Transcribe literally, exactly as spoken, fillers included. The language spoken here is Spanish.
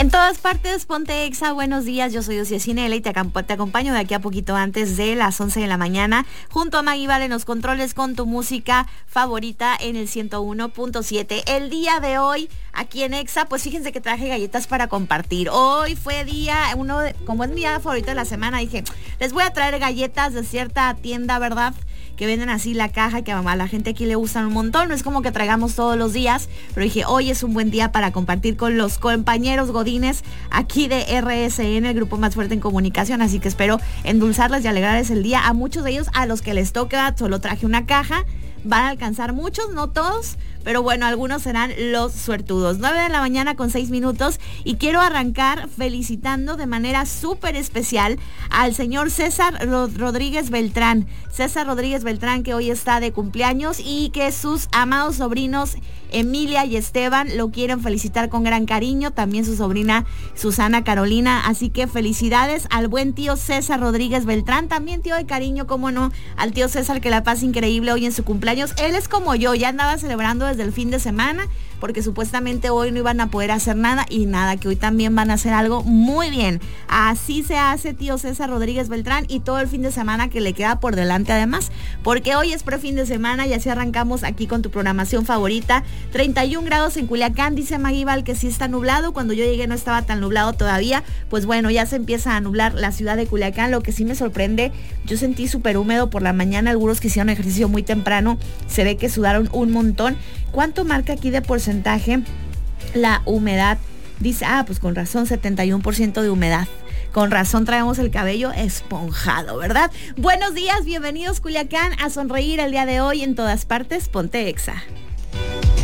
En todas partes, ponte Exa, buenos días, yo soy Ocia Cinela y te, te acompaño de aquí a poquito antes de las once de la mañana, junto a Maggie Val en los controles con tu música favorita en el ciento uno punto siete. El día de hoy, aquí en Exa, pues fíjense que traje galletas para compartir. Hoy fue día, uno de, como es mi día favorito de la semana, dije, les voy a traer galletas de cierta tienda, ¿verdad?, que venden así la caja, que a la gente aquí le gustan un montón. No es como que traigamos todos los días, pero dije, hoy es un buen día para compartir con los compañeros godines aquí de R S N, el grupo más fuerte en comunicación, así que espero endulzarles y alegrarles el día a muchos de ellos. A los que les toca, solo traje una caja, van a alcanzar muchos, no todos, pero bueno, algunos serán los suertudos. nueve de la mañana con seis minutos y quiero arrancar felicitando de manera súper especial al señor César Rodríguez Beltrán. César Rodríguez Beltrán, que hoy está de cumpleaños y que sus amados sobrinos Emilia y Esteban lo quieren felicitar con gran cariño, también su sobrina Susana Carolina, así que felicidades al buen tío César Rodríguez Beltrán, también tío de cariño, cómo no, al tío César, que la pase increíble hoy en su cumpleaños. Él es como yo, ya andaba celebrando desde el fin de semana, porque supuestamente hoy no iban a poder hacer nada, y nada, que hoy también van a hacer algo muy bien. Así se hace, tío César Rodríguez Beltrán, y todo el fin de semana que le queda por delante además, porque hoy es pre-fin de semana y así arrancamos aquí con tu programación favorita. treinta y un grados en Culiacán, dice Maggie Val que sí está nublado. Cuando yo llegué no estaba tan nublado todavía. Pues bueno, ya se empieza a nublar la ciudad de Culiacán. Lo que sí me sorprende, yo sentí súper húmedo por la mañana. Algunos que hicieron ejercicio muy temprano, se ve que sudaron un montón. ¿Cuánto marca aquí de porcentaje la humedad? Dice, ah, pues con razón, setenta y uno por ciento de humedad. Con razón traemos el cabello esponjado, ¿verdad? Buenos días, bienvenidos Culiacán a sonreír el día de hoy. En todas partes, ponte Exa.